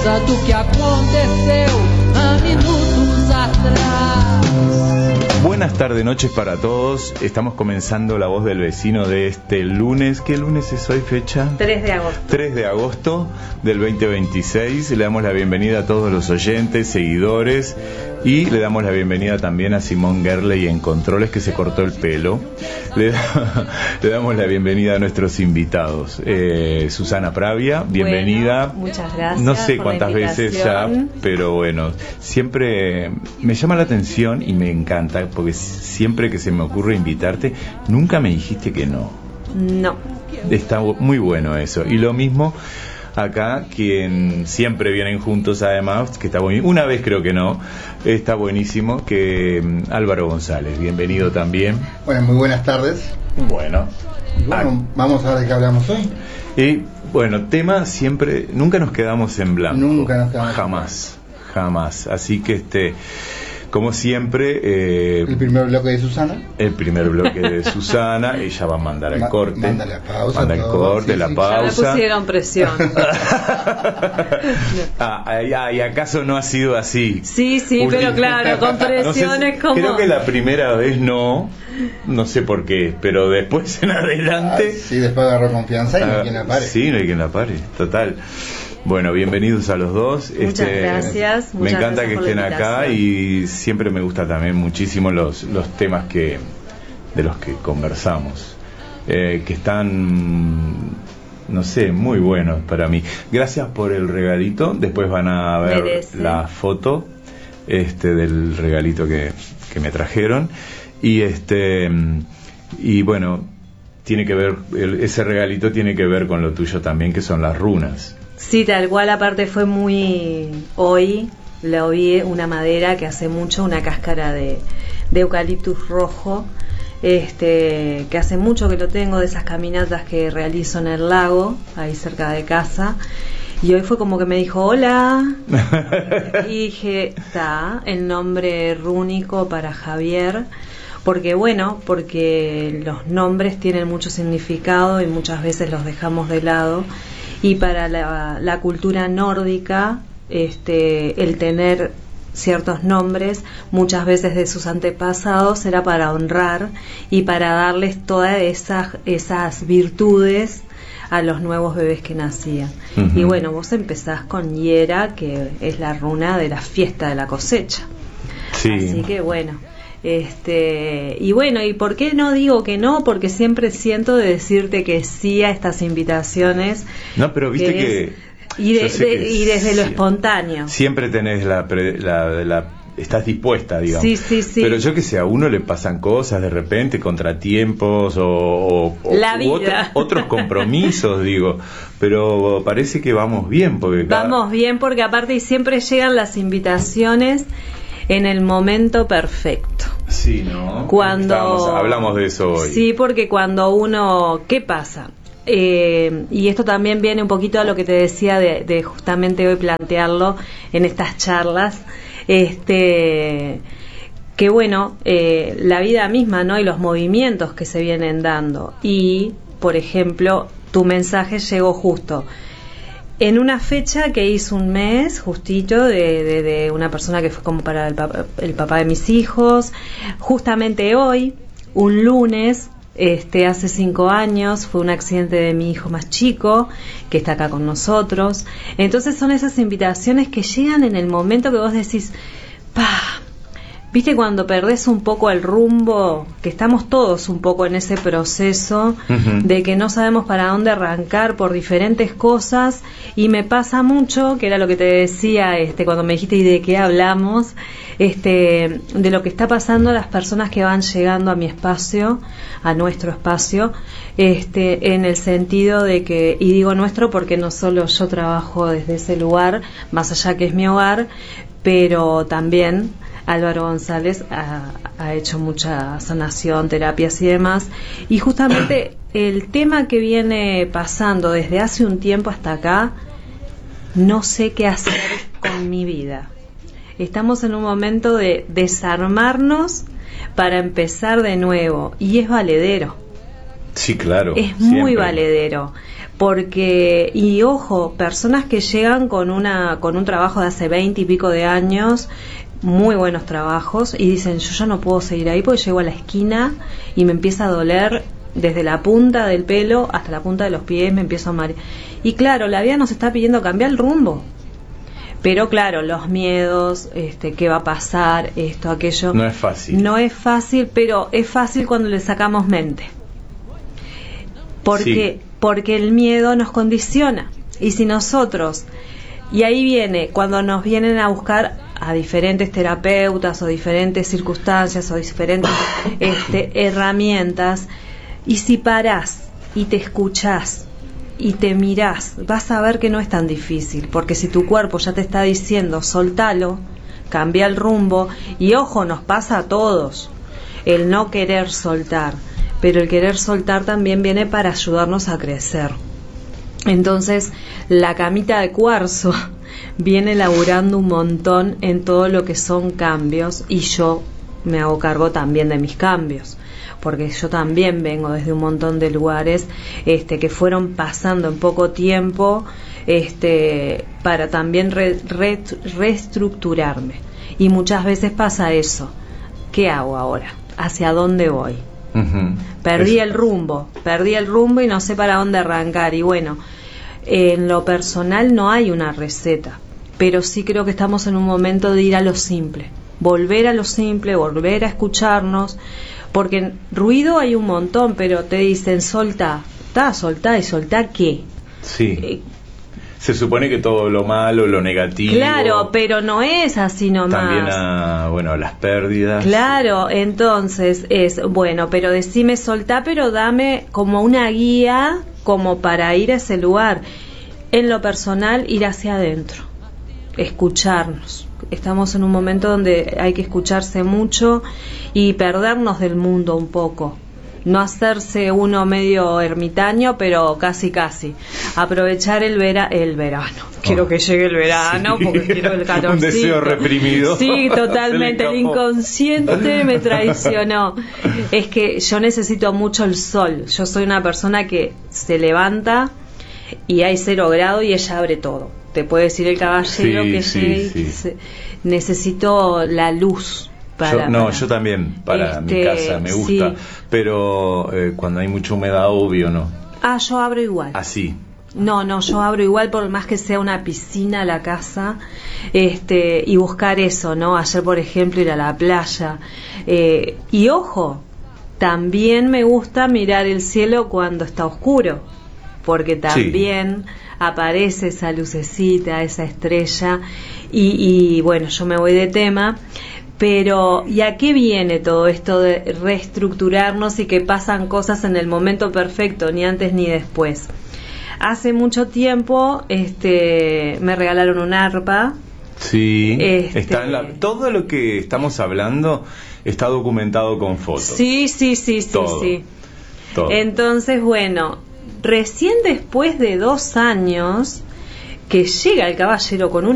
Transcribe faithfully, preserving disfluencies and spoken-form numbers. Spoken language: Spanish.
coisa do que aconteceu há minutos atrás. Buenas tardes, noches para todos. Estamos comenzando La Voz del Vecino de este lunes. ¿Qué lunes es hoy, fecha? tres de agosto. tres de agosto del veinte veintiséis. Le damos la bienvenida a todos los oyentes, seguidores, y le damos la bienvenida también a Simón Gerley en Controles, que se cortó el pelo. Le, da, le damos la bienvenida a nuestros invitados. Eh, Susana Pravia, bienvenida. Bueno, muchas gracias. No sé por cuántas la veces ya, pero bueno, siempre me llama la atención y me encanta, porque siempre que se me ocurre invitarte, nunca me dijiste que no. No. Está muy bueno eso. Y lo mismo acá, quien siempre vienen juntos además, que está buenísimo, una vez creo que no, está buenísimo, que um, Álvaro González, bienvenido también. Bueno, muy buenas tardes. Bueno, bueno, ah, vamos a ver de qué hablamos hoy. Y bueno, tema siempre, nunca nos quedamos en blanco. Nunca nos quedamos Jamás, jamás. Así que este... Como siempre, eh, el primer bloque de Susana. El primer bloque de Susana. Ella va a mandar el Ma- corte. Manda la pausa. Manda el corte, sí, la sí. pausa. Ya me pusieron presión. ah, ¿Y acaso no ha sido así? Sí, sí, Porque, pero claro, con presiones no sé, como... Creo que la primera vez no. No sé por qué, pero después en adelante. Ah, sí, después agarró confianza y no hay quien la pare. Sí, no hay quien la pare, total. Bueno, bienvenidos a los dos. Muchas este, gracias. Me Muchas encanta gracias que por estén la acá invitación. y siempre me gusta también muchísimo los, los temas que de los que conversamos, eh, que están, no sé, muy buenos para mí. Gracias por el regalito. Después van a ver Merece. la foto este del regalito que, que me trajeron. Y este y bueno, tiene que ver, el, ese regalito tiene que ver con lo tuyo también, que son las runas. Sí, tal cual, aparte fue muy... Hoy lo vi, una madera que hace mucho, una cáscara de, de eucaliptus rojo, este que hace mucho que lo tengo, de esas caminatas que realizo en el lago, ahí cerca de casa. Y hoy fue como que me dijo, hola. Y dije, está, el nombre rúnico para Javier. Porque bueno, porque los nombres tienen mucho significado y muchas veces los dejamos de lado. Y para la, la cultura nórdica, este, el tener ciertos nombres, muchas veces de sus antepasados, era para honrar y para darles todas esas, esas virtudes a los nuevos bebés que nacían. Uh-huh. Y bueno, vos empezás con Hiera, que es la runa de la fiesta de la cosecha. Sí. Así que bueno... Este, y bueno, ¿y por qué no digo que no? Porque siempre siento de decirte que sí a estas invitaciones. No, pero viste que, que, es, y, de, de, que y desde lo sí, espontáneo. Siempre tenés la, la, la estás dispuesta, digamos. Sí, sí, sí. Pero yo que sé, a uno le pasan cosas de repente, contratiempos o, o, la o vida. Otro, otros compromisos, digo. Pero parece que vamos bien, porque cada... vamos bien porque aparte siempre llegan las invitaciones en el momento perfecto. Sí, ¿no? Cuando Estábamos, hablamos de eso hoy. Sí, porque cuando uno, ¿qué pasa? Eh, y esto también viene un poquito a lo que te decía de, de justamente hoy plantearlo en estas charlas, este, que bueno, eh, la vida misma, ¿no? Y los movimientos que se vienen dando. Y, por ejemplo, tu mensaje llegó justo en una fecha que hizo un mes justito de, de, de una persona que fue como para el papá, el papá de mis hijos. Justamente hoy, un lunes, este, hace cinco años, fue un accidente de mi hijo más chico, que está acá con nosotros. Entonces son esas invitaciones que llegan en el momento que vos decís, pa, ¿viste cuando perdés un poco el rumbo? Que estamos todos un poco en ese proceso uh-huh. de que no sabemos para dónde arrancar por diferentes cosas, y me pasa mucho, que era lo que te decía este cuando me dijiste y de qué hablamos, este de lo que está pasando a las personas que van llegando a mi espacio, a nuestro espacio, este en el sentido de que, y digo nuestro porque no solo yo trabajo desde ese lugar, más allá que es mi hogar, pero también Álvaro González ha, ha hecho mucha sanación, terapias y demás, y justamente el tema que viene pasando desde hace un tiempo hasta acá, no sé qué hacer con mi vida. Estamos en un momento de desarmarnos para empezar de nuevo, y es valedero. Sí, claro. Es muy siempre. valedero. Porque, y ojo, personas que llegan con una con un trabajo de hace veinte y pico de años, muy buenos trabajos, y dicen, yo ya no puedo seguir ahí porque llego a la esquina y me empieza a doler desde la punta del pelo hasta la punta de los pies, me empiezo a marear. Y claro, la vida nos está pidiendo cambiar el rumbo. Pero claro, los miedos, este, qué va a pasar, esto, aquello. No es fácil. No es fácil, pero es fácil cuando le sacamos mente. Porque, sí. porque el miedo nos condiciona. Y si nosotros, y ahí viene, cuando nos vienen a buscar a diferentes terapeutas o diferentes circunstancias o diferentes este, herramientas, y si parás y te escuchás y te mirás, vas a ver que no es tan difícil, porque si tu cuerpo ya te está diciendo soltalo, cambia el rumbo, y ojo, nos pasa a todos el no querer soltar, pero el querer soltar también viene para ayudarnos a crecer. Entonces la camita de cuarzo viene laburando un montón en todo lo que son cambios, y yo me hago cargo también de mis cambios, porque yo también vengo desde un montón de lugares este, que fueron pasando en poco tiempo este, para también re, re, reestructurarme. Y muchas veces pasa eso. ¿Qué hago ahora? ¿Hacia dónde voy? Uh-huh. Perdí es... el rumbo, perdí el rumbo y no sé para dónde arrancar. Y bueno, en lo personal no hay una receta, pero sí creo que estamos en un momento de ir a lo simple, volver a lo simple, volver a escucharnos, porque ruido hay un montón, pero te dicen soltá, está, soltá, y soltá ¿qué? Sí. Eh, Se supone que todo lo malo, lo negativo. Claro, pero no es así nomás. También a, bueno, las pérdidas. Claro, entonces es, bueno, pero decime soltá, pero dame como una guía, como para ir a ese lugar. En lo personal, ir hacia adentro, escucharnos. Estamos en un momento donde hay que escucharse mucho y perdernos del mundo un poco. No hacerse uno medio ermitaño, pero casi casi. Aprovechar el vera el verano. Quiero oh, que llegue el verano, sí. Porque quiero el calorcito. Un deseo reprimido. Sí, totalmente. El inconsciente me traicionó. Es que yo necesito mucho el sol. Yo soy una persona que se levanta y hay cero grado y ella abre todo. Te puede decir el caballero sí, que sí, llegue sí. que se... necesito la luz. Para, yo, no, para, yo también, para este, mi casa, me gusta, sí. Pero eh, cuando hay mucha humedad, obvio, ¿no? Ah, yo abro igual. Así. No, no, yo abro igual, por más que sea una piscina la casa, este, y buscar eso, ¿no? Ayer, por ejemplo, ir a la playa. Eh, y ojo, también me gusta mirar el cielo cuando está oscuro, porque también... Sí. Aparece esa lucecita, esa estrella, y, y bueno, yo me voy de tema, pero ¿y a qué viene todo esto de reestructurarnos y que pasan cosas en el momento perfecto, ni antes ni después? Hace mucho tiempo este, me regalaron un arpa. Sí, este, está en la, todo lo que estamos hablando está documentado con fotos. Sí, sí, sí, sí, todo, sí. Todo. Entonces, bueno... Recién después de dos años que llega el caballero con una